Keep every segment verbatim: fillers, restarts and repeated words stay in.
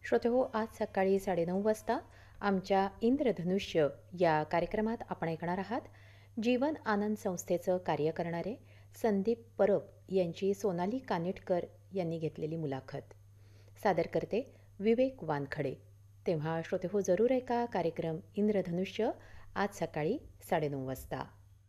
श्रोतेहो, आज सकाळी साडेनऊ वाजता आमच्या इंद्रधनुष्य या कार्यक्रमात आपण ऐकणार आहात जीवन आनंद संस्थेचं कार्य करणारे संदीप परब यांची सोनाली कानेटकर यांनी घेतलेली मुलाखत. सादर करते विवेक वानखडे. तेव्हा श्रोतेहो, जरूर ऐका कार्यक्रम इंद्रधनुष्य आज सकाळी साडेनऊ वाजता.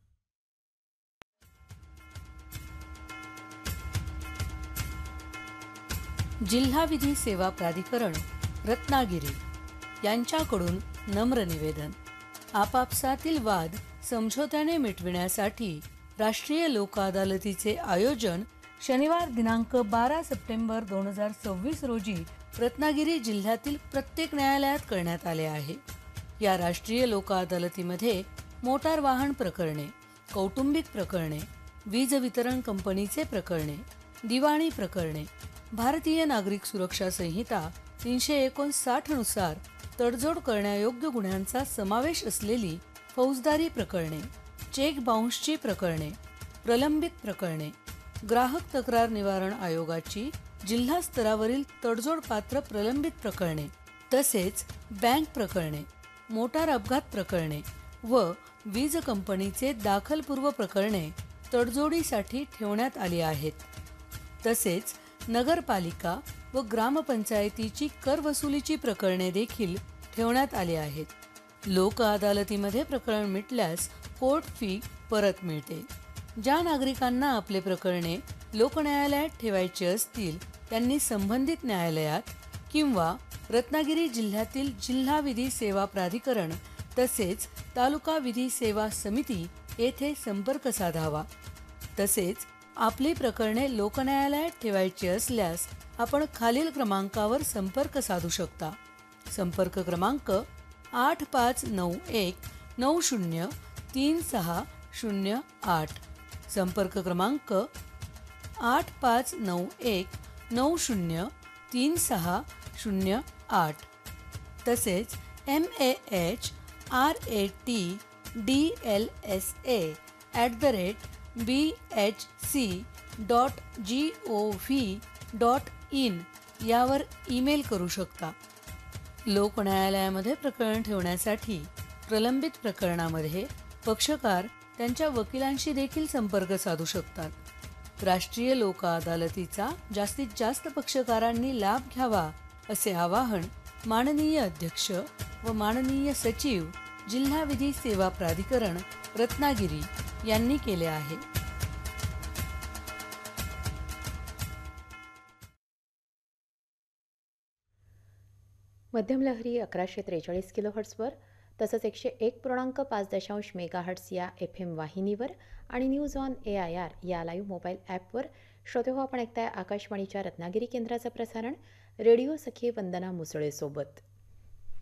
जिल्हा विधी सेवा प्राधिकरण रत्नागिरी यांच्याकडून नम्र निवेदन. आपापसातील वाद समझोत्याने मिटविण्यासाठी राष्ट्रीय लोक अदालतीचे आयोजन शनिवार दिनांक बारा सप्टेंबर दोन हजार सव्वीस रोजी रत्नागिरी जिल्ह्यातील प्रत्येक न्यायालयात करण्यात आले आहे. या राष्ट्रीय लोक अदालतीमध्ये मोटार वाहन प्रकरणे, कौटुंबिक प्रकरणे, वीज वितरण कंपनीचे प्रकरणे, दिवाणी प्रकरणे, भारतीय नागरिक सुरक्षा संहिता तीनशे एकोणसाठ नुसार तडजोड करण्यायोग्य गुन्ह्यांचा समावेश असलेली फौजदारी प्रकरणे, चेक बाउन्सची प्रकरणे, प्रलंबित प्रकरणे, ग्राहक तक्रार निवारण आयोगाची जिल्हा स्तरावरील तडजोड पात्र प्रलंबित प्रकरणे, तसेच बँक प्रकरणे, मोटार अपघात प्रकरणे व वीज कंपनीचे दाखलपूर्व प्रकरणे तडजोडीसाठी ठेवण्यात आली आहेत. तसेच नगरपालिका व ग्रामपंचायतीची कर वसुलीची प्रकरणे देखील ठेवण्यात आली आहेत. लोक अदालतीमध्ये प्रकरण मिटल्यास कोर्ट फी परत मिळते. ज्या नागरिकांना आपले प्रकरणे लोकन्यायालयात ठेवायचे असतील त्यांनी संबंधित न्यायालयात किंवा रत्नागिरी जिल्ह्यातील जिल्हा विधी सेवा प्राधिकरण तसेच तालुका विधी सेवा समिती येथे संपर्क साधावा. तसेच आपली प्रकरणे लोकन्यायालयात ठेवायची असल्यास आपण खालील क्रमांकावर संपर्क साधू शकता. संपर्क क्रमांक आठ पाच नऊ एक नऊ शून्य तीन सहा शून्य आठ. संपर्क क्रमांक आठ पाच नऊ एक नऊ शून्य तीन सहा शून्य आठ. तसेच M A H R A T D L S A at the rate B H C dot G O V dot in यावर ईमेल करू शकता. लोक न्यायालयामध्ये प्रकरण ठेवण्यासाठी प्रलंबित प्रकरणामध्ये पक्षकार त्यांच्या वकिलांशी देखील संपर्क साधू शकतात. राष्ट्रीय लोक अदालतीचा जास्तीत जास्त पक्षकारांनी लाभ घ्यावा असे आवाहन माननीय अध्यक्ष व माननीय सचिव जिल्हा विधी सेवा प्राधिकरण रत्नागिरी यांनी केले आहे. मध्यम लहरी अकराशे त्रेचाळीस किलो हर्ट्सवर तसंच एकशे एक पूर्णांक पाच दशांश मेगा हर्ट्स या एफ एम वाहिनीवर आणि news on A I R या लाईव्ह मोबाईल ॲपवर श्रोतेहो, आपण ऐकताय आकाशवाणीच्या रत्नागिरी केंद्राचं प्रसारण. रेडिओ सखी वंदना मुसळेसोबत.